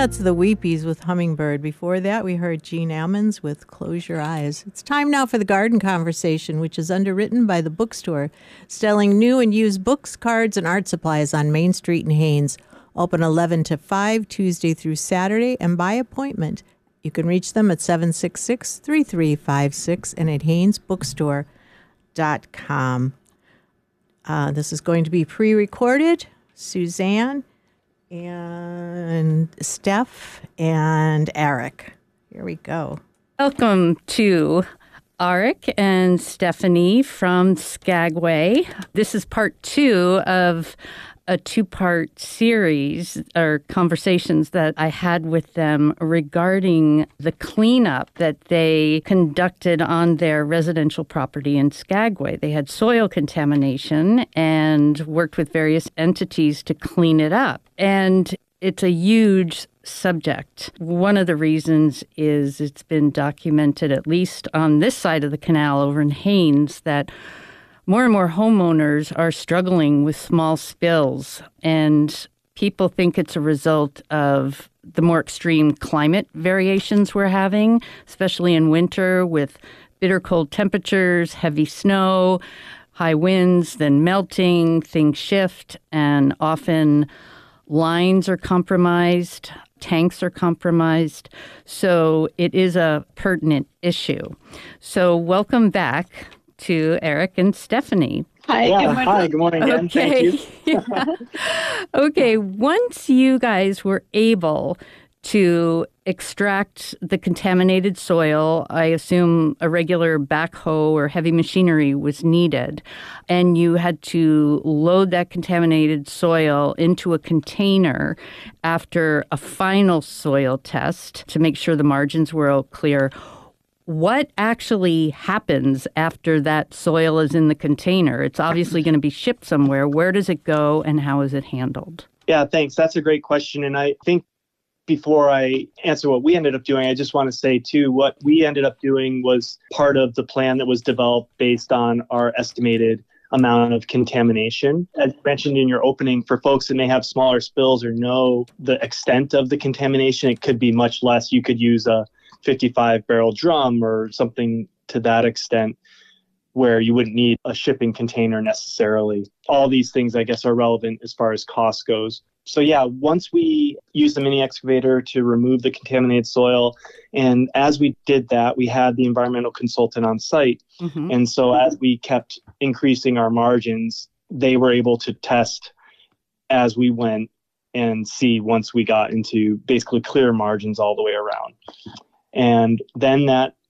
That's the Weepies with Hummingbird. Before that, we heard Gene Ammons with Close Your Eyes. It's time now for the Garden Conversation, which is underwritten by the bookstore, selling new and used books, cards, and art supplies on Main Street in Haines. Open 11 to 5, Tuesday through Saturday, and by appointment. You can reach them at 766-3356 and at HainesBookstore.com. This is going to be pre-recorded. Suzanne and Steph and Eric. Here we go. Welcome to Eric and Stephanie from Skagway. This is part 2 of a 2-part series or conversations that I had with them regarding the cleanup that they conducted on their residential property in Skagway. They had soil contamination and worked with various entities to clean it up. And it's a huge subject. One of the reasons is it's been documented, at least on this side of the canal over in Haines, that more and more homeowners are struggling with small spills, and people think it's a result of the more extreme climate variations we're having, especially in winter with bitter cold temperatures, heavy snow, high winds, then melting, things shift, and often lines are compromised, tanks are compromised. So it is a pertinent issue. So welcome back to Eric and Stephanie. Hi. Good morning again. Okay. Thank you. Okay. Once you guys were able to extract the contaminated soil, I assume a regular backhoe or heavy machinery was needed, and you had to load that contaminated soil into a container after a final soil test to make sure the margins were all clear. What actually happens after that soil is in the container? It's obviously going to be shipped somewhere. Where does it go and how is it handled? Yeah, thanks. That's a great question. And I think before I answer what we ended up doing, I just want to say, too, what we ended up doing was part of the plan that was developed based on our estimated amount of contamination. As mentioned in your opening, for folks that may have smaller spills or know the extent of the contamination, it could be much less. You could use a 55-barrel drum or something to that extent where you wouldn't need a shipping container necessarily. All these things, I guess, are relevant as far as cost goes. So yeah, once we used the mini excavator to remove the contaminated soil, and as we did that, we had the environmental consultant on site. Mm-hmm. And so as we kept increasing our margins, they were able to test as we went and see once we got into basically clear margins all the way around. And then that